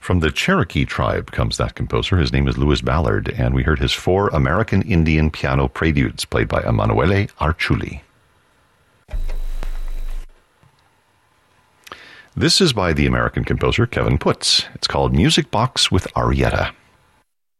From the Cherokee tribe comes that composer. His name is Louis Ballard, and we heard his 4 American Indian piano preludes played by Emanuele Arciuli. This is by the American composer Kevin Putz. It's called Music Box with Arietta.